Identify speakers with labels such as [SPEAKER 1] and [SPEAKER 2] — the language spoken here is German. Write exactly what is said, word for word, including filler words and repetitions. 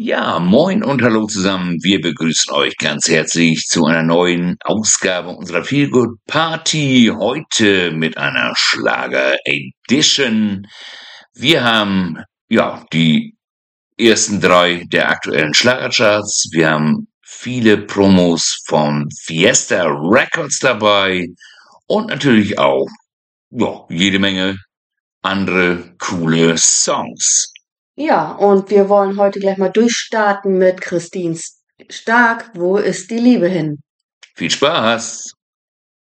[SPEAKER 1] Ja, moin und hallo zusammen. Wir begrüßen euch ganz herzlich zu einer neuen Ausgabe unserer Feelgood Party. Heute mit einer Schlager Edition. Wir haben, ja, die ersten drei der aktuellen Schlagercharts. Wir haben viele Promos von Fiesta Records dabei und natürlich auch, ja, jede Menge andere coole Songs.
[SPEAKER 2] Ja, und wir wollen heute gleich mal durchstarten mit Christine Stark. Wo ist die Liebe hin?
[SPEAKER 1] Viel Spaß!